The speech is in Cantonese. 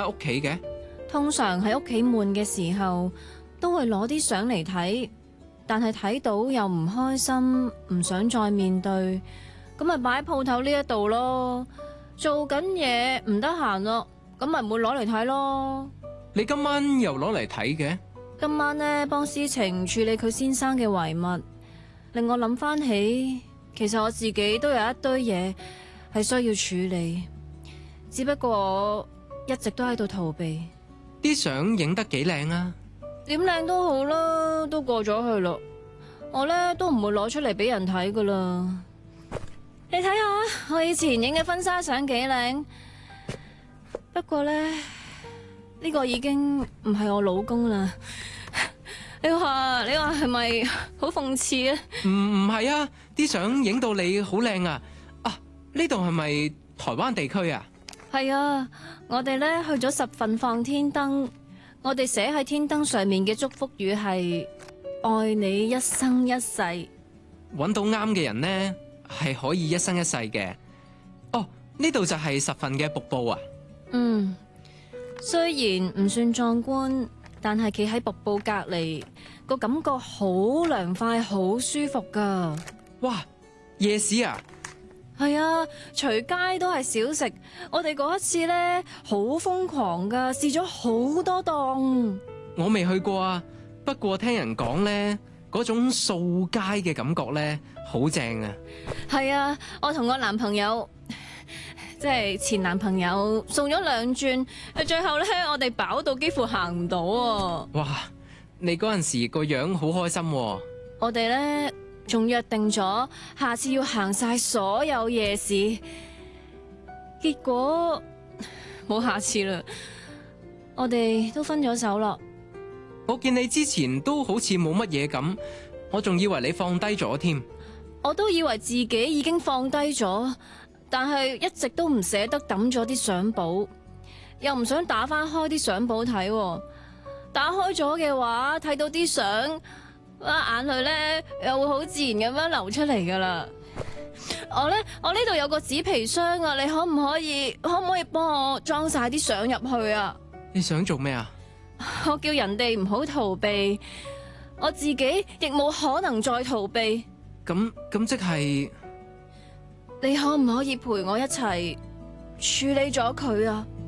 屋企嘅？ 通常喺屋企悶嘅時候，都會攞啲相嚟睇，但係睇到又唔開心，唔想再面對，咁咪擺喺鋪頭呢一度咯。做緊嘢唔得閒咯，咁咪唔會攞嚟睇咯。 你今晚又攞嚟睇嘅？ 今晚呢，幫思晴處理佢先生嘅遺物，令我諗翻起，其實我自己都有一堆嘢係需要處理，只不過我一直都喺度逃避。 啲相影得幾靚啊？ 點靚都好啦，都過咗去咯。我呢都唔會攞出嚟俾人睇噶啦。你睇下我以前影嘅婚紗相幾靚，不過呢個已經唔係我老公啦。你話係咪好諷刺啊？ 唔係啊，啲相影到你好靚啊！啊，呢度係咪台灣地區啊？ 係啊，我哋去咗10份放天燈，我哋寫喺天燈上面嘅祝福語係愛你一生一世。 搵到啱嘅人呢，係可以一生一世嘅。哦，呢度就係10份嘅瀑布啊。 嗯，雖然唔算壯觀，但係企喺瀑布隔籬，個感覺好涼快，好舒服噶。 哇，夜市啊！ 係啊，隨街都係小食。我哋嗰一次好瘋狂噶，試咗好多檔。 我未去過啊，不過聽人講呢，嗰種掃街嘅感覺呢，好正啊。係啊，我同我男朋友，即係前男朋友，掃咗2轉，最後我哋飽到幾乎行唔到啊。 哇，你嗰陣時個樣好開心喎。 我哋仲約定咗下次要行晒所有夜市，結果冇下次啦。我哋都分咗手啦。 我見你之前都好似冇乜嘢咁，我仲以為你放低咗添。 我都以為自己已經放低咗，但係一直都唔捨得抌咗啲相簿，又唔想打翻開啲相簿睇。打開咗嘅話，睇到啲相，眼淚又會好自然咁樣流出嚟噶啦。我呢度有個紙皮箱啊，你可唔可以幫我裝晒啲相入去啊？ 你想做咩啊？ 我叫人哋唔好逃避，我自己亦冇可能再逃避。 咁即係你可唔可以陪我一齊處理咗佢啊？